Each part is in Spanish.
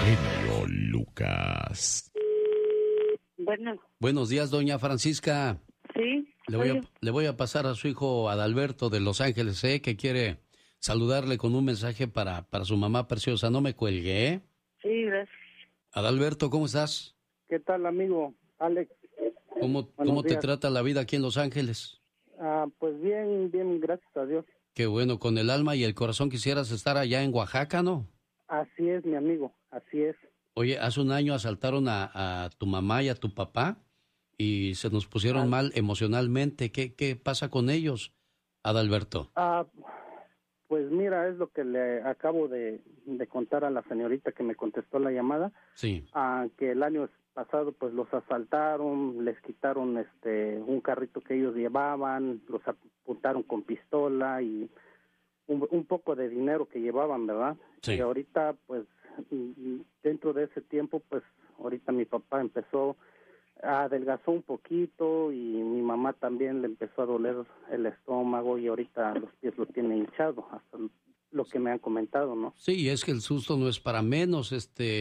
genio Lucas. Bueno. Buenos días, doña Francisca. Sí. Le voy a pasar a su hijo Adalberto de Los Ángeles, que quiere saludarle con un mensaje para su mamá preciosa. No me cuelgue, ¿eh? Sí, gracias. Adalberto, ¿cómo estás? ¿Qué tal, amigo Alex? ¿Cómo te trata la vida aquí en Los Ángeles? Pues bien, gracias a Dios. Qué bueno, con el alma y el corazón quisieras estar allá en Oaxaca, ¿no? Así es, mi amigo, así es. Oye, hace un año asaltaron a tu mamá y a tu papá y se nos pusieron mal emocionalmente. ¿Qué pasa con ellos, Adalberto? Pues mira, es lo que le acabo de contar a la señorita que me contestó la llamada. Sí. Que el año pasado pues los asaltaron, les quitaron un carrito que ellos llevaban, los apuntaron con pistola y un poco de dinero que llevaban, ¿verdad? Sí. Y ahorita pues dentro de ese tiempo pues ahorita mi papá adelgazó un poquito y mi mamá también le empezó a doler el estómago y ahorita los pies lo tiene hinchado, hasta lo que me han comentado, ¿no? Sí, es que el susto no es para menos,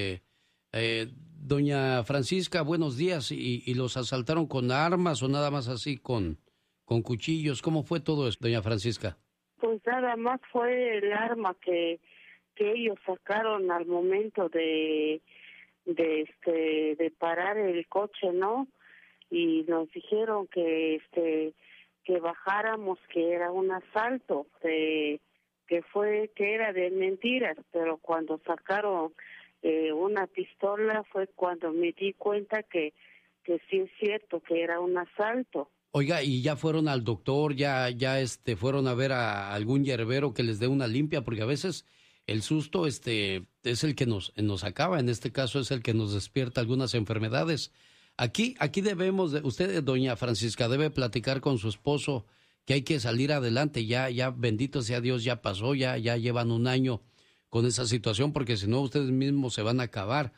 doña Francisca, buenos días. ¿Y los asaltaron con armas o nada más así con cuchillos? ¿Cómo fue todo eso, doña Francisca? Pues nada más fue el arma que ellos sacaron al momento de parar el coche, ¿no? Y nos dijeron que bajáramos, que era un asalto, que era de mentiras, pero cuando sacaron una pistola fue cuando me di cuenta que sí es cierto que era un asalto. Oiga, ¿y ya fueron al doctor, ya fueron a ver a algún yerbero que les dé una limpia? Porque a veces el susto es el que nos acaba, en este caso es el que nos despierta algunas enfermedades. Aquí debemos, usted, doña Francisca, debe platicar con su esposo que hay que salir adelante, ya bendito sea Dios, ya pasó, ya llevan un año con esa situación, porque si no ustedes mismos se van a acabar.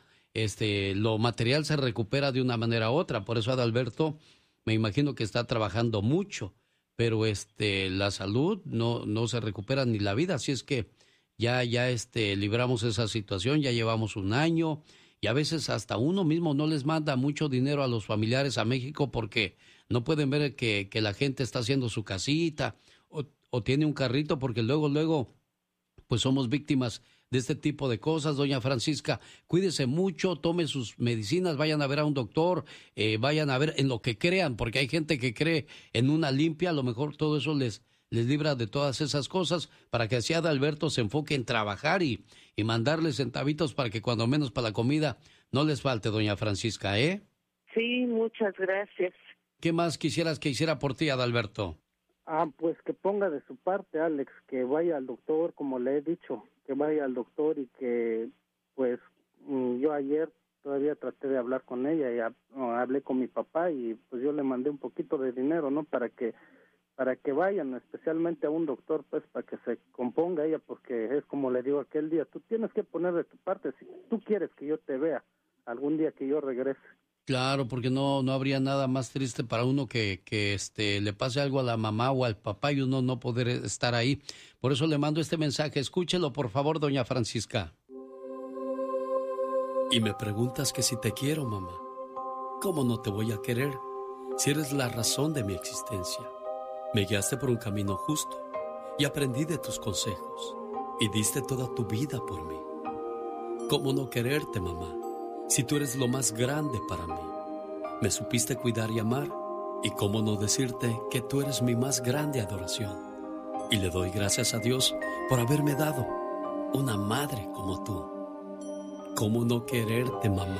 Lo material se recupera de una manera u otra, por eso Adalberto me imagino que está trabajando mucho, pero la salud no se recupera ni la vida, así es que ya libramos esa situación, ya llevamos un año y a veces hasta uno mismo no les manda mucho dinero a los familiares a México porque no pueden ver que la gente está haciendo su casita o tiene un carrito, porque luego pues somos víctimas de este tipo de cosas. Doña Francisca, cuídese mucho, tome sus medicinas, vayan a ver a un doctor, vayan a ver en lo que crean, porque hay gente que cree en una limpia, a lo mejor todo eso les libra de todas esas cosas, para que así Adalberto se enfoque en trabajar y mandarles centavitos para que cuando menos para la comida no les falte, doña Francisca, ¿eh? Sí, muchas gracias. ¿Qué más quisieras que hiciera por ti, Adalberto? Pues que ponga de su parte, Alex, que vaya al doctor, como le he dicho, que vaya al doctor y que, pues, yo ayer todavía traté de hablar con ella y hablé con mi papá y pues yo le mandé un poquito de dinero, ¿no? Para que vayan, especialmente a un doctor, pues, para que se componga ella, porque es como le digo aquel día, tú tienes que poner de tu parte, si tú quieres que yo te vea algún día que yo regrese. Claro, porque no habría nada más triste para uno que le pase algo a la mamá o al papá y uno no poder estar ahí. Por eso le mando este mensaje. Escúchelo, por favor, doña Francisca. Y me preguntas que si te quiero, mamá. ¿Cómo no te voy a querer si eres la razón de mi existencia? Me guiaste por un camino justo y aprendí de tus consejos y diste toda tu vida por mí. ¿Cómo no quererte, mamá? Si tú eres lo más grande para mí. Me supiste cuidar y amar, y cómo no decirte que tú eres mi más grande adoración. Y le doy gracias a Dios por haberme dado una madre como tú. ¿Cómo no quererte, mamá?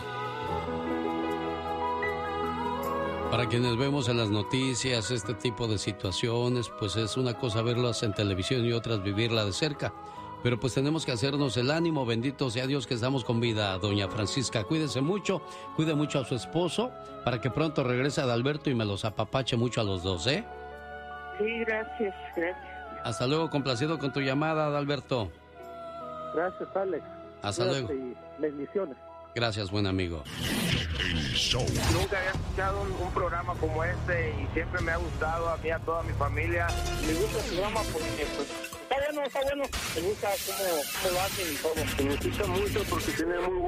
Para quienes vemos en las noticias este tipo de situaciones, pues es una cosa verlas en televisión y otras vivirla de cerca. Pero pues tenemos que hacernos el ánimo, bendito sea Dios que estamos con vida, doña Francisca. Cuídese mucho, cuide mucho a su esposo, para que pronto regrese Adalberto y me los apapache mucho a los dos, ¿eh? Sí, gracias. Hasta luego, complacido con tu llamada, Adalberto. Gracias, Alex. Hasta luego. Y bendiciones. Gracias, buen amigo. Nunca había escuchado un programa como este y siempre me ha gustado a mí, a toda mi familia. Me gusta el programa porque pues, está bueno. Me gusta cómo lo hacen y todo. Me gusta mucho porque tiene muy